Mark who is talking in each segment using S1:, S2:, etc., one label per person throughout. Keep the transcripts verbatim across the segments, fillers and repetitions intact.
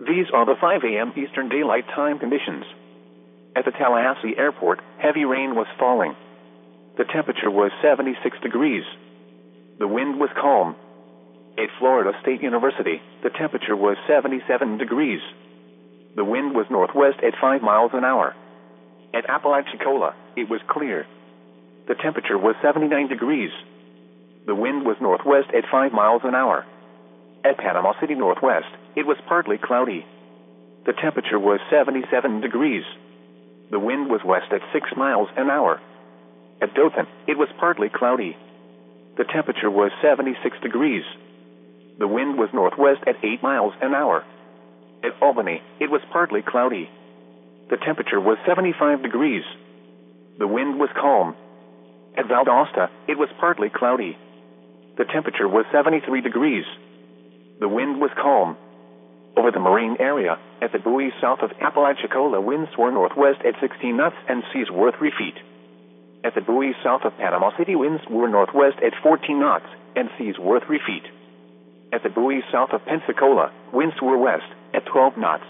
S1: These are the five A M Eastern Daylight Time conditions. At the Tallahassee Airport, heavy rain was falling. The temperature was seventy-six degrees. The wind was calm. At Florida State University, the temperature was seventy-seven degrees. The wind was northwest at five miles an hour. At Apalachicola, it was clear. The temperature was seventy-nine degrees. The wind was northwest at five miles an hour. At Panama City Northwest, it was partly cloudy. The temperature was seventy-seven degrees. The wind was west at six miles an hour. At Dothan, it was partly cloudy. The temperature was seventy-six degrees. The wind was northwest at eight miles an hour. At Albany, it was partly cloudy. The temperature was seventy-five degrees. The wind was calm. At Valdosta, it was partly cloudy. The temperature was seventy-three degrees. The wind was calm. Over the marine area, at the buoy south of Apalachicola, winds were northwest at sixteen knots and seas were three feet. At the buoy south of Panama City, winds were northwest at fourteen knots and seas were three feet. At the buoy south of Pensacola, winds were west at twelve knots.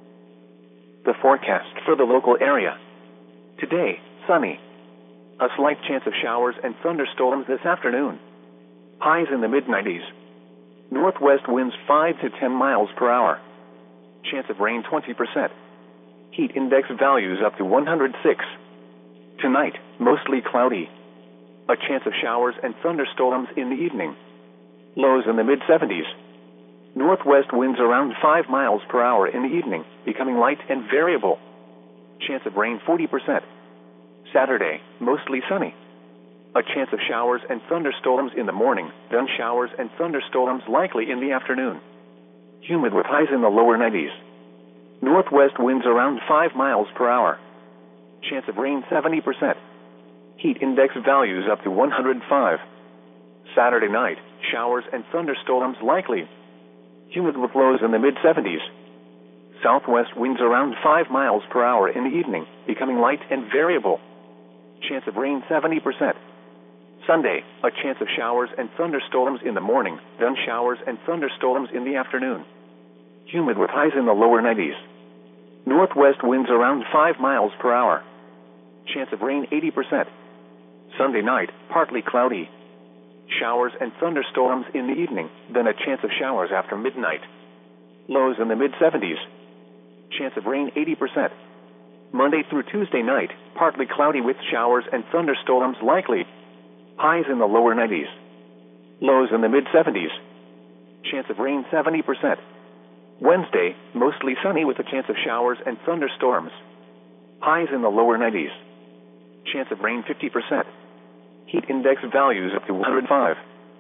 S1: The forecast for the local area. Today, sunny. A slight chance of showers and thunderstorms this afternoon. Highs in the mid nineties. Northwest winds five to ten miles per hour. Chance of rain twenty percent. Heat index values up to one hundred six. Tonight, mostly cloudy. A chance of showers and thunderstorms in the evening. Lows in the mid seventies. Northwest winds around five miles per hour in the evening, becoming light and variable. Chance of rain forty percent. Saturday, mostly sunny. A chance of showers and thunderstorms in the morning, then showers and thunderstorms likely in the afternoon. Humid with highs in the lower nineties. Northwest winds around five miles per hour. Chance of rain seventy percent. Heat index values up to one hundred five. Saturday night, showers and thunderstorms likely. Humid with lows in the mid seventies. Southwest winds around five miles per hour in the evening, becoming light and variable. Chance of rain seventy percent. Sunday, a chance of showers and thunderstorms in the morning, then showers and thunderstorms in the afternoon. Humid with highs in the lower nineties. Northwest winds around five miles per hour. Chance of rain eighty percent. Sunday night, partly cloudy. Showers and thunderstorms in the evening, then a chance of showers after midnight. Lows in the mid seventies. Chance of rain eighty percent. Monday through Tuesday night, partly cloudy with showers and thunderstorms likely. Highs in the lower nineties. Lows in the mid seventies. Chance of rain seventy percent. Wednesday, mostly sunny with a chance of showers and thunderstorms. Highs in the lower nineties. Chance of rain fifty percent. Heat index values up to one hundred five.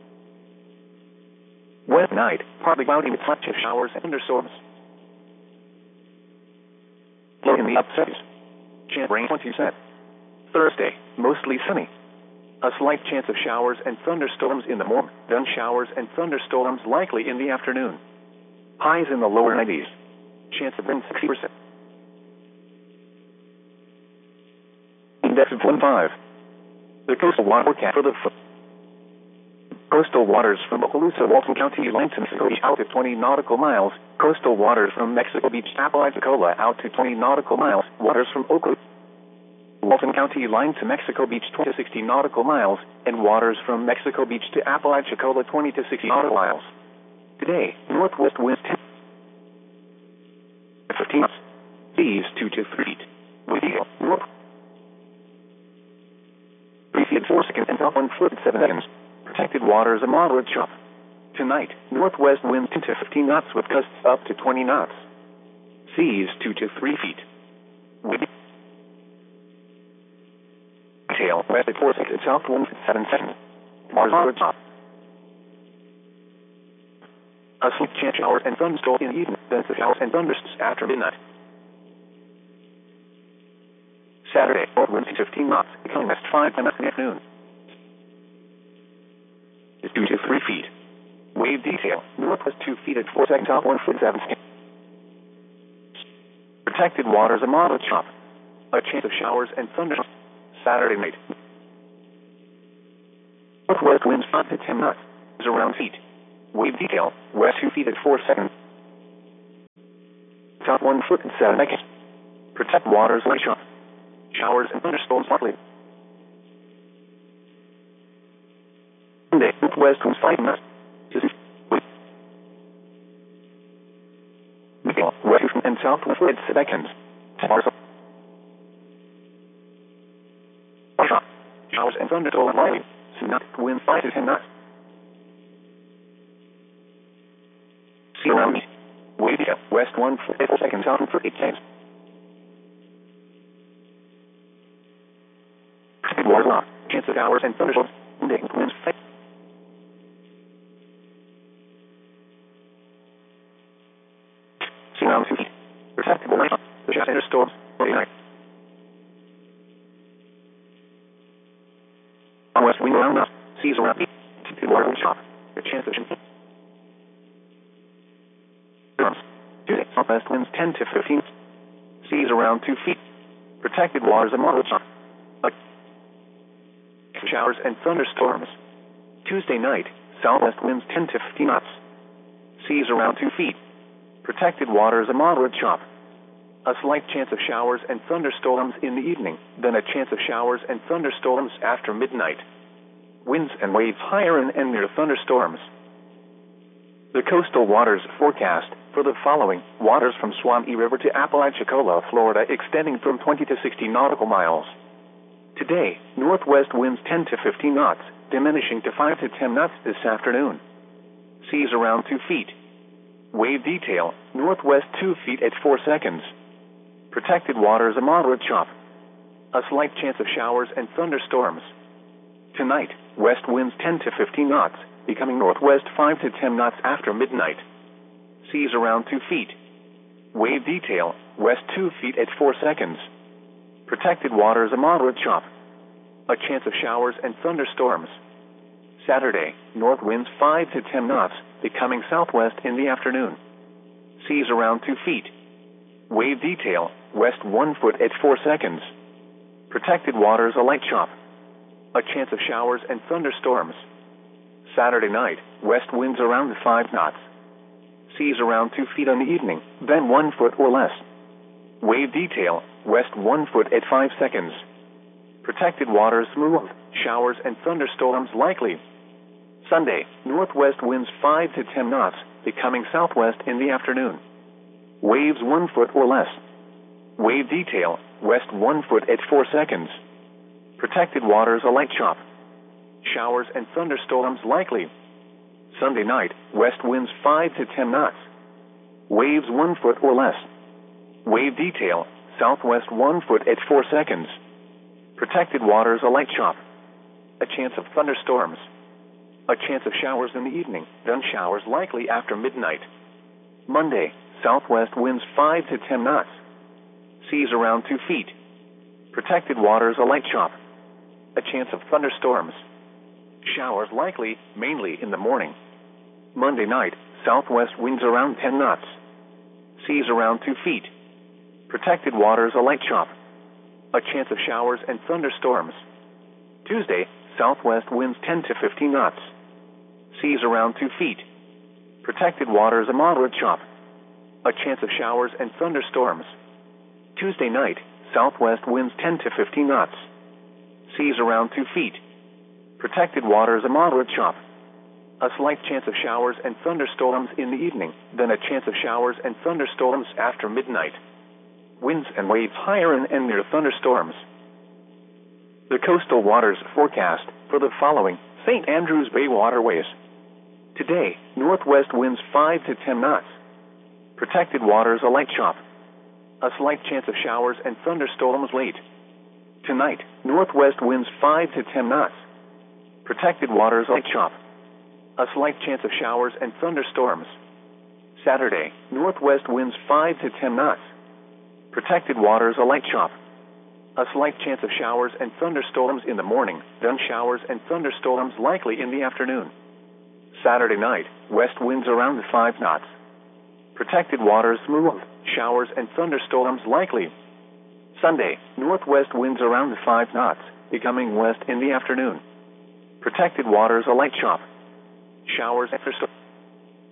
S1: Wednesday night, partly cloudy with lots of showers and thunderstorms. Low in the upper seventies. Chance of rain twenty percent. Thursday, mostly sunny. A slight chance of showers and thunderstorms in the morning, then showers and thunderstorms likely in the afternoon. Highs in the lower nineties. Chance of rain sixty percent. Index of one five. The coastal water forecast for the f- coastal waters from Okaloosa, Walton County, line to Mexico Beach out to twenty nautical miles. Coastal waters from Mexico Beach to Apalachicola out to twenty nautical miles. Waters from Okaloosa, Walton County line to Mexico Beach twenty to sixty nautical miles, and waters from Mexico Beach to Apalachicola twenty to sixty nautical miles. Today, northwest winds ten to fifteen knots. Seas two to three feet. Windy north three feet four seconds and top one foot seven seconds. Protected waters a moderate chop. Tonight, northwest winds ten to fifteen knots with gusts up to twenty knots. Seas two to three feet. Windy tail west at four seconds, south one seven seconds. Mars on top. A slight chance of showers and thunderstorms in the evening, then the showers and thunderstorms after midnight. Saturday, north winds fifteen knots, becoming west five knots in the afternoon. Is two to three feet. Wave detail, northwest two feet at four seconds, south one foot seven seconds. Protected waters a moderate chop. A chance of showers and thunderstorms. Saturday night. Northwest winds five to ten knots. Is around feet. Wave detail, west two feet at four seconds. south one foot and seven seconds. Protect waters light sharp. Showers and thunderstorms likely. Sunday, northwest winds five knots. West and south one foot and seconds. Showers and thunderstorms likely. South winds five to ten knots. Sea around me. Wavy up. West one foot eight seconds. South one foot eight seconds. Water lock. Chance of showers and thunderstorms. Winds five. Sea around two feet. Protected night. The showers and storms. Early night. On west wind around us. Seas around me. Protected water shop. The chance of storms. Tuesday. Southwest winds ten to fifteen. Seas around two feet. Protected waters of moderate shop. Showers and thunderstorms. Tuesday night, southwest winds ten to fifteen knots. Seas around two feet. Protected waters a moderate chop. A slight chance of showers and thunderstorms in the evening, then a chance of showers and thunderstorms after midnight. Winds and waves higher and, and near thunderstorms. The coastal waters forecast for the following: waters from Suwannee River to Apalachicola, Florida, extending from twenty to sixty nautical miles. Today, northwest winds ten to fifteen knots, diminishing to five to ten knots this afternoon. Seas around two feet. Wave detail, northwest two feet at four seconds. Protected waters a moderate chop. A slight chance of showers and thunderstorms. Tonight, west winds ten to fifteen knots, becoming northwest five to ten knots after midnight. Seas around two feet. Wave detail, west two feet at four seconds. Protected waters a moderate chop. A chance of showers and thunderstorms. Saturday, north winds five to ten knots, becoming southwest in the afternoon. Seas around two feet. Wave detail, west one foot at four seconds. Protected waters a light chop. A chance of showers and thunderstorms. Saturday night, west winds around five knots. Seas around two feet on the evening, then one foot or less. Wave detail, west one foot at five seconds. Protected waters smooth, showers and thunderstorms likely. Sunday, northwest winds five to ten knots, becoming southwest in the afternoon. Waves one foot or less. Wave detail, west one foot at four seconds. Protected waters a light chop. Showers and thunderstorms likely. Sunday night, west winds five to ten knots. Waves one foot or less. Wave detail, southwest one foot at four seconds. Protected waters a light chop. A chance of thunderstorms. A chance of showers in the evening, then showers likely after midnight. Monday, southwest winds five to ten knots. Seas around two feet. Protected waters a light chop. A chance of thunderstorms. Showers likely, mainly in the morning. Monday night, southwest winds around ten knots. Seas around two feet. Protected waters a light chop. A chance of showers and thunderstorms. Tuesday, southwest winds ten to fifteen knots. Seas around two feet. Protected waters a moderate chop. A chance of showers and thunderstorms. Tuesday night, southwest winds ten to fifteen knots. Seas around two feet. Protected waters a moderate chop. A slight chance of showers and thunderstorms in the evening, then a chance of showers and thunderstorms after midnight. Winds and waves higher and, and near thunderstorms. The coastal waters forecast for the following: Saint Andrews Bay waterways. Today, northwest winds five to ten knots. Protected waters a light chop. A slight chance of showers and thunderstorms late. Tonight, northwest winds five to ten knots. Protected waters a light chop. A slight chance of showers and thunderstorms. Saturday, northwest winds five to ten knots. Protected waters a light chop. A slight chance of showers and thunderstorms in the morning, then showers and thunderstorms likely in the afternoon. Saturday night, west winds around five knots. Protected waters smooth, showers and thunderstorms likely. Sunday, northwest winds around five knots, becoming west in the afternoon. Protected waters a light chop. Showers and thunderstorms.